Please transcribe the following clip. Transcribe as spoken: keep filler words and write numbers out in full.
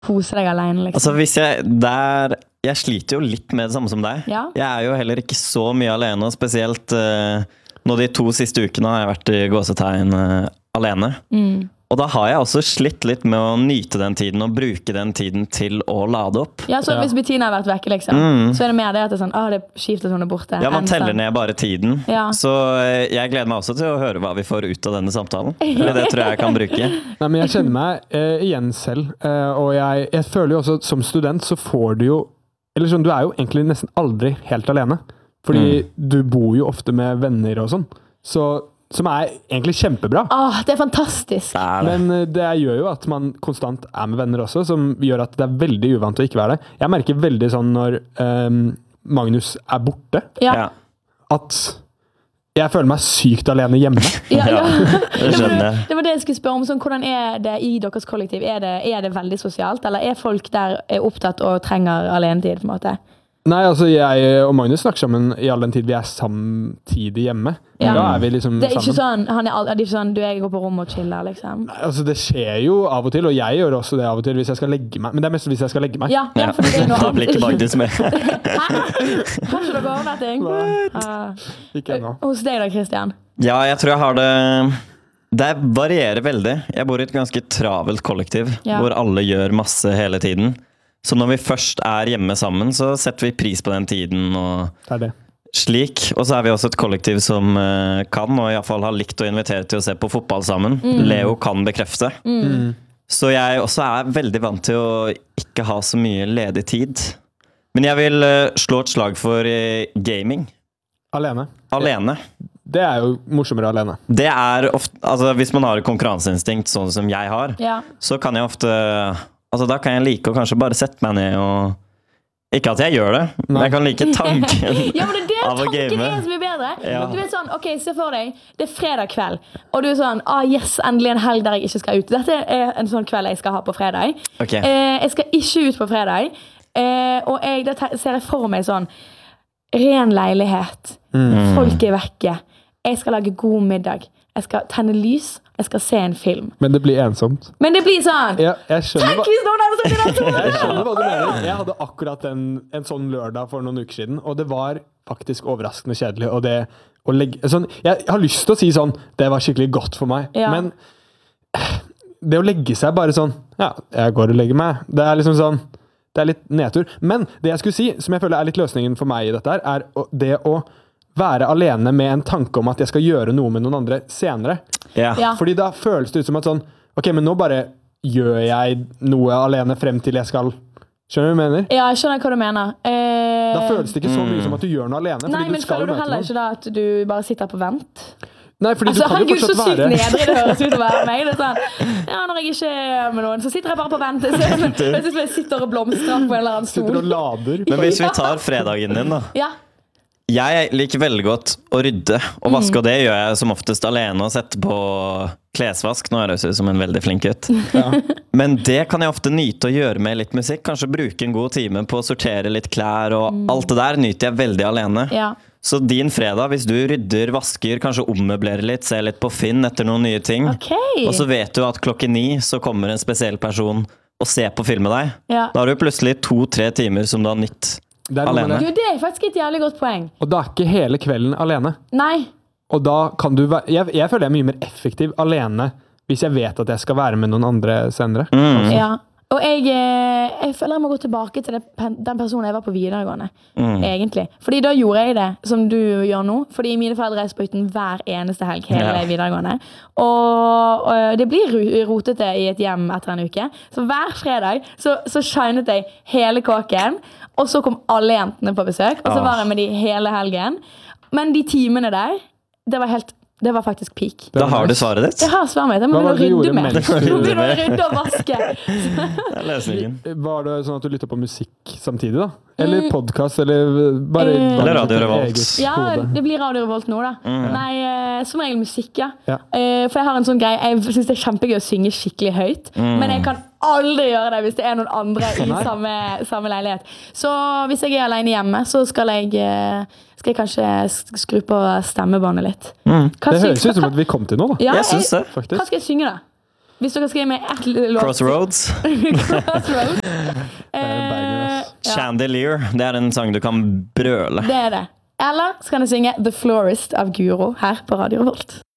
kose deg alene, liksom. Altså hvis jeg der Jeg sliter jo litt med det samme som deg. Ja. Jeg er jo heller ikke så mye alene, og spesielt uh, nå de to siste ukene har jeg vært i gåsetegn uh, alene. Mm. Og da har jeg også slitt litt med å nyte den tiden og bruke den tiden til å lade opp. Ja, så Ja. hvis Bettina har vært vekke, liksom, Mm. så er det mer det at det er sånn, ah, det er skift at hun er borte. Ja, man enn teller sånn. ned bare tiden. Ja. Så uh, jeg gleder meg også til å høre hva vi får ut av denne samtalen. Eller det tror jeg jeg kan bruke. Nei, men jeg kjenner meg eh, igjen selv, eh, og jeg, jeg føler jo også at som student så får du jo, eller sånn, du er jo egentlig nesten aldri helt alene, fordi Mm. du bor jo ofte med venner og sånn, så, som er egentlig kjempebra. Ah, det er fantastisk. Det er det. Men eh, det gjør jo at man konstant er med venner også, som gjør at det er veldig uvant å ikke være det. Jeg merker veldig sånn når ehm, Magnus er borte, Ja. Ja, at jeg føler meg sykt alene hjemme. Ja, ja. det skjønner jeg. Det var det jeg skulle spørre om. Sånn, hvordan er det i deres kollektiv? Er det, er det veldig sosialt, eller er folk der er opptatt og trenger alenetid, på en måte? Nei, altså jeg og Magnus snakker sammen i all den tid vi er samtidig hjemme. Ja. Da er vi liksom Det er ikke sammen. sånn, han er, al- det er ikke sånn, du jeg går på rommet og chiller, liksom. Nei, altså det skjer jo av og til, og jeg gjør også det av og til hvis jeg skal legge meg. Men det er mest hvis jeg skal legge meg. Ja, ja, for det er noe Da blir ikke annet. Magnus med. Hæ? Har ikke dere overnatting? Ah. Ikke ennå. Hos deg da, Christian? Ja, jeg tror jeg har det Det varierer veldig. Jeg bor i et ganske travelt kollektiv, Ja. hvor alle gjør masse hele tiden. Så når vi først er hjemme sammen, så setter vi pris på den tiden og Det er det. slik. Og så er vi også et kollektiv som eh, kan, og i hvert fall har likt å invitere til å se på fotball sammen. Leo kan bekrefte. Mm. Så jeg også er veldig vant til å ikke ha så mye ledig tid. Men jeg vil eh, slå et slag for eh, gaming. Alene. Alene. Det er jo morsommere alene. Det er ofte, altså hvis man har et konkurranseinstinkt sånn som jeg har, Ja. så kan jeg ofte, altså da kan jeg like å kanskje bare sette meg ned og, ikke at jeg gjør det, men Nei. jeg kan like tanken Ja, men det er det av å tanken game. er så mye bedre. Ja. Du vet sånn, ok, se for deg, det er fredag kveld, og du er sånn, ah yes, endelig en helg der jeg ikke skal ut. Dette er en sånn kveld jeg skal ha på fredag. Ok. Eh, jeg skal ikke ut på fredag, eh, og jeg, da te- ser jeg for meg sånn, ren leilighet, Mm. folk er vekke, jeg skal lage god middag, jeg skal tenne lys, jeg skal se en film. Men det blir ensomt. Men det blir sånn, Ja, jeg skjønner tenk hva, hvis noen hadde sagt det der, jeg skjønner hva du mener. Jeg hadde akkurat en, en sånn lørdag for noen uker siden, og det var faktisk overraskende kjedelig. Og det å legge, sånn, jeg har lyst til å si sånn, det var skikkelig godt for meg, Ja. men det å legge seg bare sånn, ja, jeg går og legger meg, det er liksom sånn, det er litt nedtur. Men det jeg skulle si, som jeg føler er litt løsningen for meg i dette her, er å- det å være alene med en tanke om at jeg skal gjøre noe med noen andre senere. Ja. Ja. Fordi da føles det ut som at sånn, ok, men nå bare gjør jeg noe alene frem til jeg skal, skjønner du hva jeg mener? Ja, jeg skjønner hva du mener. Eh, Da føles det ikke så mye som at du gjør noe alene, fordi Nei, du men skal føler du møte heller noen. ikke da at du bare sitter på vent? Nei, fordi Altså, du kan jo herregud, så fortsatt sykt være... nedrig det høres ut å være meg. Det er sånn, ja, når jeg ikke er med noen, så sitter jeg bare på vent. Jeg synes jeg synes jeg sitter og blomstrer på en eller annen Sitter og stol. lader. Men hvis vi tar fredagen din da, Ja, jeg liker veldig godt å rydde og vaske, og det gjør jeg som oftest alene og sette på klesvask. Nå høres jeg ut som en veldig flink gutt. Ja. Men det kan jeg ofte nyte å gjøre med litt musikk. Kanskje bruke en god time på å sortere litt klær, og alt det der nyter jeg veldig alene. ja. Så din fredag, hvis du rydder, vasker, kanskje ommøblerer litt, ser litt på Finn etter noen nye ting, Ok. og så vet du at klokken ni så kommer en spesiell person og ser på film med deg, Ja. da har du plutselig to-tre timer som du har nytt Det er noe med alene. Du, det. det er faktisk et jævlig godt poeng. Og da er ikke hele kvelden alene. Nei. Og da kan du være... Jeg, jeg føler jeg er mye mer effektiv alene hvis jeg vet at jeg skal være med noen andre senere. Mm. Ja. Og jeg, eh, jeg føler jeg må gå tilbake til det, den personen jeg var på videregående, Mm. egentlig. Fordi da gjorde jeg det som du gjør nå. Fordi mine foreldre reiser på hytten hver eneste helg hele Ja. videregående. Og, og det blir ro- rotete i et hjem etter en uke. Så hver fredag så, så shinet jeg hele kåken, og så kom alle jentene på besøk, og så Ah. var jeg med de hele helgen. Men de timene der, det var helt... Det var faktisk peak. Da har du svaret ditt. Jeg har svaret mitt. Jeg må Hva var begynne å det du rydde gjorde mer. mens du Jeg må gjorde begynne å rydde og vaske. Det er løsningen. Var det sånn at du lyttet på musikk samtidig da? Eller podcast, eller bare... Eh, Eller Radio Revolt. eget Ja, hode? det blir Radio Revolt nå, da. Nei, eh, som regel musikk, ja. Ja. Eh, For jeg har en sånn greie. Jeg synes det er kjempegøy å synge skikkelig høyt, men jeg kan aldri gjøre det hvis det er noen andre i Nei. samme, samme leilighet. Så hvis jeg er alene hjemme, så skal jeg, eh, skal jeg kanskje sk- skru på stemmebåndet litt. Hva Det syng- høres ut som hva- at vi kom til noe da. Ja, Jeg synes det. Hva Faktisk. skal jeg synge, da? Hvis dere skal gi meg ett låt Crossroads. Crossroads. Det er en banger, ass. ja, Chandelier. Det er en sang du kan brøle. det er det. Eller så kan jeg synge The Florist av Guro her på Radio Volt.